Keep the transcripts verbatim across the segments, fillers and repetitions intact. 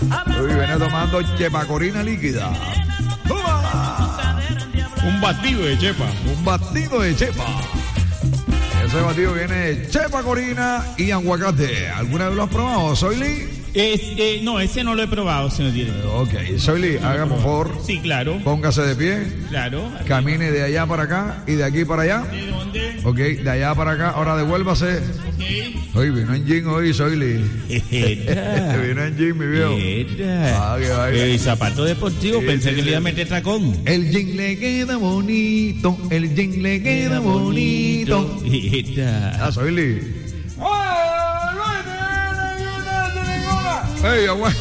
Hoy viene tomando chepacorina líquida. ¡Toma! Un batido de chepa. Un batido de chepa. Ese batido viene de chepacorina y aguacate. ¿Alguna vez lo has probado, Soyli? Es, eh, no, ese no lo he probado, señor director. Ok, Soyli, hágame por favor. Sí, claro. Póngase de pie. Claro. Camine de allá para acá y de aquí para allá. ¿De dónde? Ok, de allá para acá. Ahora devuélvase. Ok. Hoy vino en jean hoy, Soyli. Vino en jean, mi viejo. Ah, qué vaina. El zapato deportivo, Sí, pensé sí, que le iba a sí. meter tacón. El jean le queda bonito. El jean le queda bonito. Ah, Soyli. Ey, aguanta.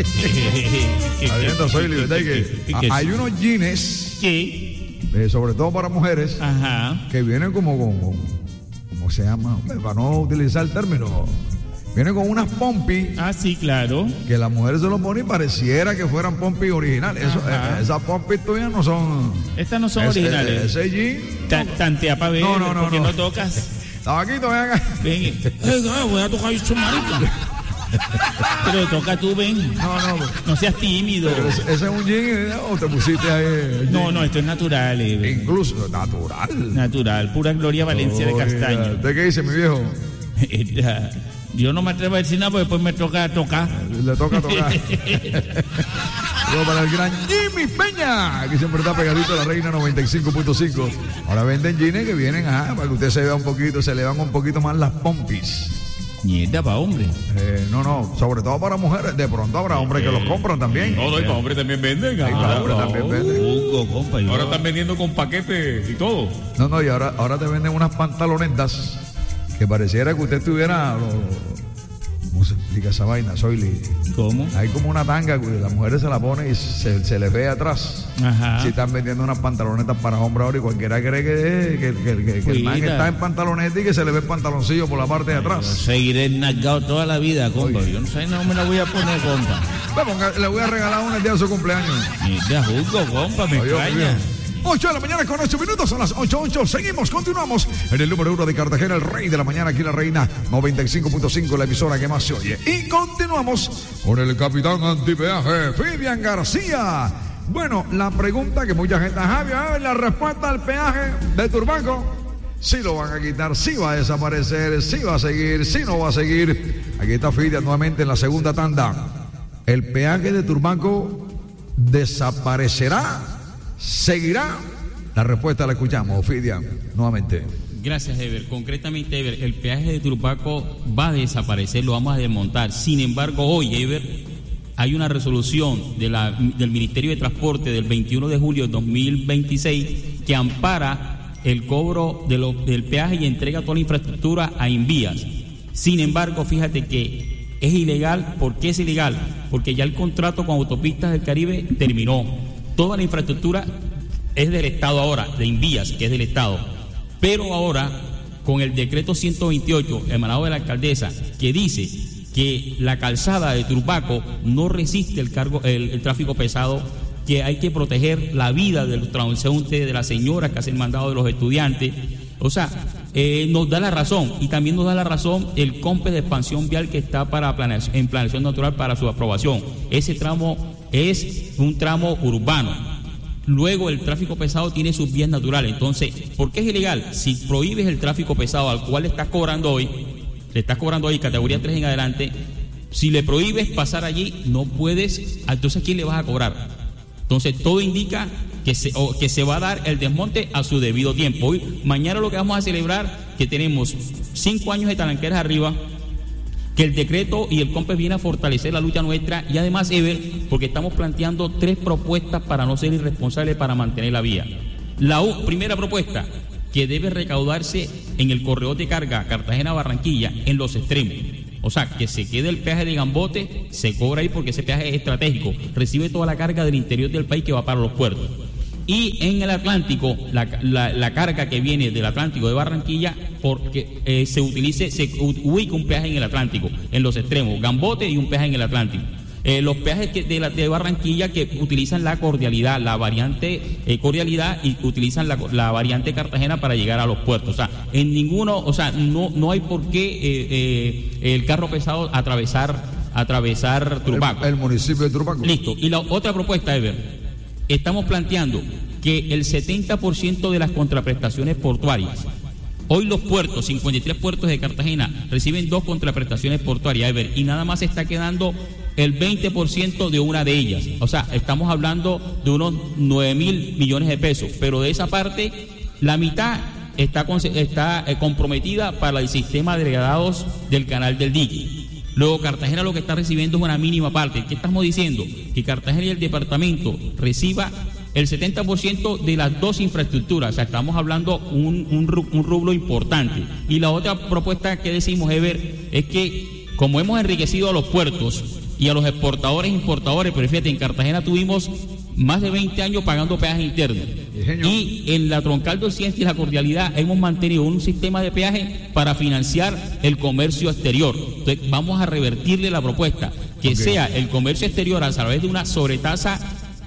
Está viendo, Soyli, ¿verdad? Que ¿Qué? hay unos jeans, ¿Qué? eh, sobre todo para mujeres, Ajá. que vienen como, como, ¿cómo se llama? Para no utilizar el término, vienen con unas pompi Ah, sí, claro. que las mujeres se los ponen y pareciera que fueran pompi originales. Eso, Ajá. eh, esas pompi tuyas no son. Estas no son ese, originales. Ese jean. Ta- Tantea para ver, No, no, no, porque no. no tocas. Tabaquito, ven acá. Ven. Eh, voy a tocar su marica. Pero toca tú, ven. No, no. No seas tímido. Pero ese, ese es un jean, eh, o te pusiste ahí. el No, jean. no, esto es natural. eh. Incluso natural. Natural, pura Gloria Valencia de Oiga, Castaño. ¿usted qué dice, mi viejo? Esta- Yo no me atrevo a decir nada porque después me toca tocar. Le toca tocar. Luego para el gran Jimmy Peña, que siempre está pegadito a la Reina noventa y cinco punto cinco. Ahora venden jeans que vienen, ajá, para que usted se vea un poquito, se le van un poquito más las pompis. Mierda, pa' hombre. Eh, no, no, sobre todo para mujeres. De pronto habrá hombres que los compran también. No, no, y para hombres también venden. Ahí Ah, para hombres no. también venden. Hugo, compa. yo- Ahora están vendiendo con paquete y todo. No, no, y ahora, ahora te venden unas pantalonetas que pareciera que usted tuviera. Lo, ¿cómo se explica esa vaina, Soyli? ¿Cómo? Hay como una tanga que las mujeres se la ponen y se, se les ve atrás. Ajá. Si están vendiendo unas pantalonetas para hombres ahora y cualquiera cree que, que, que- que- que el man Cuida. está en pantaloneta y que se le ve el pantaloncillo por la parte de Yo atrás. seguiré enargado toda la vida, compa. Oye. Yo no sé, no me la voy a poner, compa. Vamos, le voy a regalar una el día de su cumpleaños. Mierda, Hugo, compa, me Oye, extraña. oye. ocho de la mañana con ocho minutos, son las ocho ocho. Seguimos, continuamos en el número uno de Cartagena, el rey de la mañana, aquí la Reina noventa y cinco punto cinco, la emisora que más se oye. Y continuamos con el capitán antipeaje, Fidian García. Bueno, la pregunta que mucha gente, Javi, a ver, la respuesta al peaje de Turbaco. Si lo van a quitar, si va a desaparecer, si va a seguir, si no va a seguir. Aquí está Fidian nuevamente en la segunda tanda. ¿El peaje de Turbaco desaparecerá? ¿Seguirá? La respuesta la escuchamos, Fidian, nuevamente. Gracias, Ever. Concretamente, Ever, el peaje de Turbaco va a desaparecer, lo vamos a desmontar. Sin embargo, hoy, Ever, hay una resolución de la, del Ministerio de Transporte del veintiuno de julio de dos mil veintiséis que ampara el cobro de lo, del peaje y entrega toda la infraestructura a Invías. Sin embargo, fíjate que es ilegal. ¿Por qué es ilegal? Porque ya el contrato con Autopistas del Caribe terminó. Toda la infraestructura es del Estado ahora, de Invías, que es del Estado. Pero ahora, con el decreto ciento veintiocho emanado de la alcaldesa, que dice que la calzada de Turbaco no resiste el cargo, el, el tráfico pesado, que hay que proteger la vida de los transeúntes, de las señoras que hacen mandado de los estudiantes. O sea, eh, nos da la razón, y también nos da la razón el COMPES de expansión vial que está para planeación, en planeación natural para su aprobación. Ese tramo es un tramo urbano. Luego el tráfico pesado tiene sus vías naturales. Entonces, ¿por qué es ilegal? Si prohíbes el tráfico pesado al cual le estás cobrando hoy, le estás cobrando hoy categoría tres en adelante, si le prohíbes pasar allí, no puedes, entonces ¿a quién le vas a cobrar? Entonces todo indica que se, o, que se va a dar el desmonte a su debido tiempo. Hoy, mañana lo que vamos a celebrar, que tenemos cinco años de talanqueras arriba, que el decreto y el COMPES viene a fortalecer la lucha nuestra, y además, Ever, porque estamos planteando tres propuestas para no ser irresponsables para mantener la vía. La U, primera propuesta, que debe recaudarse en el corredor de carga Cartagena-Barranquilla en los extremos. O sea, que se quede el peaje de Gambote, se cobra ahí porque ese peaje es estratégico, recibe toda la carga del interior del país que va para los puertos. Y en el Atlántico, la, la, la carga que viene del Atlántico de Barranquilla, porque eh, se utilice, se ubica un peaje en el Atlántico, en los extremos, Gambote y un peaje en el Atlántico. Eh, los peajes que de, la, de Barranquilla que utilizan la cordialidad, la variante eh, cordialidad, y utilizan la, la variante Cartagena para llegar a los puertos. O sea, en ninguno, o sea, no, no hay por qué eh, eh, el carro pesado atravesar atravesar Turbaco. El, el municipio de Turbaco. Listo. Y la otra propuesta, Ever, estamos planteando que el setenta por ciento de las contraprestaciones portuarias, hoy los puertos, cincuenta y tres puertos de Cartagena, reciben dos contraprestaciones portuarias, Ever, y nada más está quedando el veinte por ciento de una de ellas. O sea, estamos hablando de unos nueve mil millones de pesos, pero de esa parte, la mitad está, está eh, comprometida para el sistema de degradados del canal del dique. Luego Cartagena lo que está recibiendo es una mínima parte. ¿Qué estamos diciendo? Que Cartagena y el departamento reciba el setenta por ciento de las dos infraestructuras. O sea, estamos hablando un, un, un rublo importante. Y la otra propuesta que decimos, Ever, es que como hemos enriquecido a los puertos y a los exportadores e importadores, pero fíjate, en Cartagena tuvimos más de veinte años pagando peaje interno. Y en la troncal de Occidente y la Cordialidad hemos mantenido un sistema de peaje para financiar el comercio exterior. Entonces vamos a revertirle la propuesta, que okay. sea el comercio exterior a través de una sobretasa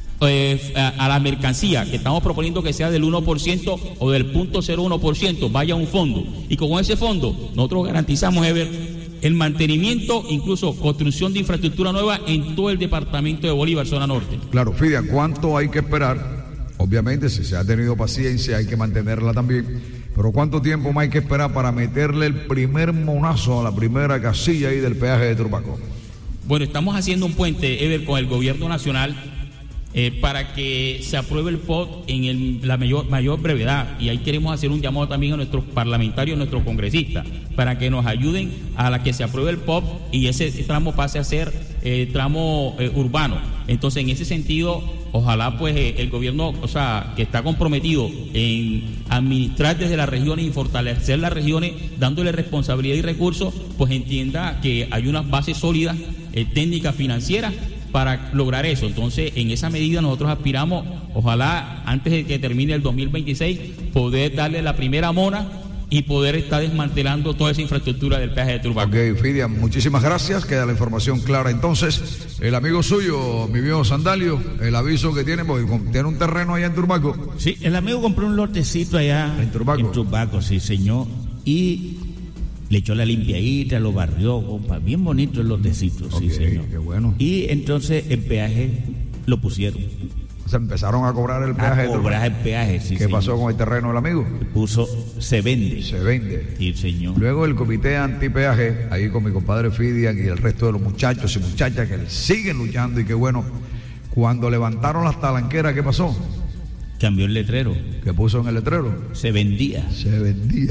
eh, a, a la mercancía, que estamos proponiendo que sea del uno por ciento o del cero punto cero uno por ciento, vaya a un fondo. Y con ese fondo nosotros garantizamos, Ever, el mantenimiento, incluso construcción de infraestructura nueva en todo el departamento de Bolívar, zona norte. Claro, Fidia, ¿cuánto hay que esperar? Obviamente, si se ha tenido paciencia, hay que mantenerla también. Pero ¿cuánto tiempo más hay que esperar para meterle el primer monazo a la primera casilla ahí del peaje de Turbaco? Bueno, estamos haciendo un puente, Ever, con el gobierno nacional eh, para que se apruebe el P O T en el, la mayor, mayor brevedad. Y ahí queremos hacer un llamado también a nuestros parlamentarios, a nuestros congresistas, para que nos ayuden a la que se apruebe el P O T y ese tramo pase a ser eh, tramo eh, urbano. Entonces, en ese sentido, ojalá pues eh, el gobierno, o sea, que está comprometido en administrar desde las regiones y fortalecer las regiones, dándole responsabilidad y recursos, pues entienda que hay unas bases sólidas, eh, técnicas, financieras, para lograr eso. Entonces, en esa medida nosotros aspiramos, ojalá antes de que termine el dos mil veintiséis, poder darle la primera mona y poder estar desmantelando toda esa infraestructura del peaje de Turbaco. Ok, Fidia, muchísimas gracias, queda la información clara. Entonces, el amigo suyo, mi viejo Sandalio, el aviso que tiene, porque tiene un terreno allá en Turbaco. Sí, el amigo compró un lotecito allá en Turbaco. En Turbaco, sí, señor, y le echó la limpiadita, lo barrió, compa, bien bonito el lotecito, okay, sí, señor. Qué bueno. Y entonces el peaje lo pusieron. O sea, empezaron a cobrar el peaje. A cobrar el peaje, sí. ¿Qué señor. pasó con el terreno del amigo? Puso, se vende. Se vende. Sí, señor. Luego el comité antipeaje, ahí con mi compadre Fidian y el resto de los muchachos y muchachas que siguen luchando, y qué bueno, cuando levantaron las talanqueras, ¿qué pasó? Cambió el letrero. ¿Qué puso en el letrero? Se vendía. Se vendía.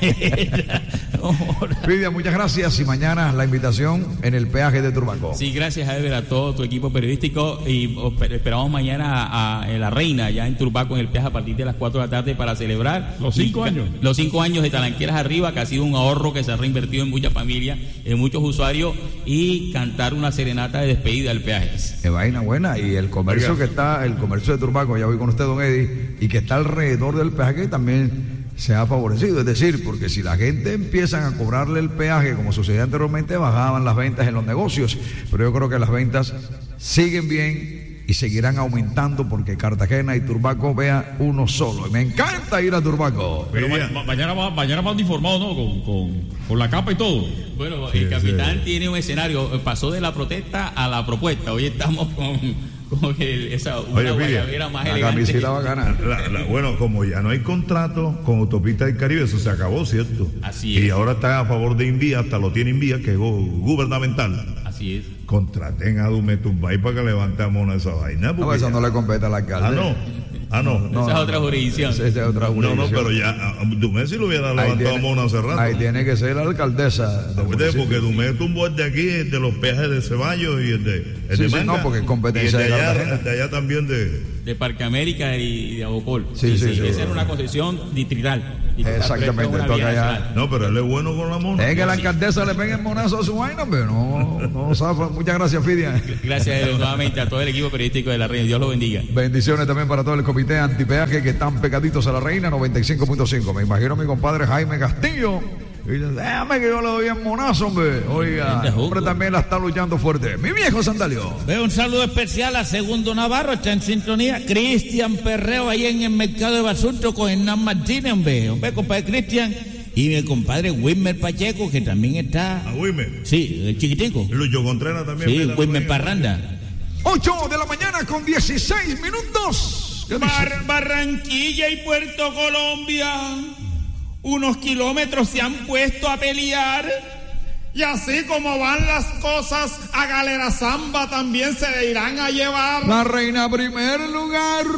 Fidia, muchas gracias, y mañana la invitación en el peaje de Turbaco. Sí, gracias, Ever, a todo tu equipo periodístico, y esperamos mañana a, a La Reina, ya en Turbaco, en el peaje, a partir de las cuatro de la tarde, para celebrar los cinco años. Los cinco años de Talanqueras Arriba, que ha sido un ahorro que se ha reinvertido en muchas familias, en muchos usuarios, y cantar una serenata de despedida del peaje. Es vaina buena, y el comercio Oiga. que está, el comercio de Turbaco, ya voy con usted, don Eddie, y que está alrededor del peaje también se ha favorecido. Es decir, porque si la gente empiezan a cobrarle el peaje como sucedía anteriormente, bajaban las ventas en los negocios, pero yo creo que las ventas siguen bien y seguirán aumentando, porque Cartagena y Turbaco, vea, uno solo. Y me encanta ir a Turbaco. Pero ma ma mañana va, mañana van informados, ¿no? Con, con, con la capa y todo. Bueno, sí, el capitán sí. tiene un escenario, pasó de la protesta a la propuesta. Hoy estamos con como que esa una guayabera más la elegante. Camiseta va a ganar. La, la, bueno, como ya no hay contrato con Autopista del Caribe, eso se acabó, ¿cierto? Así es. Y ahora está a favor de Invía, hasta lo tiene Invía, que es gubernamental. Así es. Contraten a Dumetumbay para que levantemos una esa vaina. No, eso ya... no le compete al alcalde. Ah, no. Ah, no. no esa es otra jurisdicción. Esa es otra jurisdicción. No, no, pero ya Dumé si lo hubiera levantado a Mona hace rato. Ahí tiene que ser la alcaldesa. Porque Dumé tumbó el de aquí, el de los peajes de Ceballos y el de, el sí, de sí, Manga. No, porque competencia y el de, de allá, de allá también de... de Parque América y de Abopol. Sí, sí, sí, sí. Esa era una concesión distrital. distrital Exactamente. Toca allá. No, pero él es bueno con la mona. Es que la alcaldesa le pegue el monazo a su vaina, pero no, no sabe. Muchas gracias, Fidia. Gracias nuevamente a todo el equipo periodístico de La Reina. Dios lo bendiga. Bendiciones también para todo el comité antipeaje que están pegaditos a La Reina noventa y cinco punto cinco. Me imagino mi compadre Jaime Castillo. Y dice, déjame que yo le doy en monazo, hombre. Oiga, el hombre también la está luchando fuerte. Mi viejo Sandalio. Veo un saludo especial a Segundo Navarro, está en sintonía. Cristian Perreo, ahí en el mercado de Basurto con Hernán Martínez, hombre. Hombre, compadre Cristian. Y mi compadre Wilmer Pacheco, que también está. A Wilmer. Sí, el chiquitico. Lucho Contreras también. Sí, mira, Wilmer también. Parranda. ocho de la mañana con dieciséis minutos. ¿Qué dice? Bar- Barranquilla y Puerto Colombia, unos kilómetros se han puesto a pelear. Y así como van las cosas, a Galera Zamba también se irán a llevar. La reina primer lugar.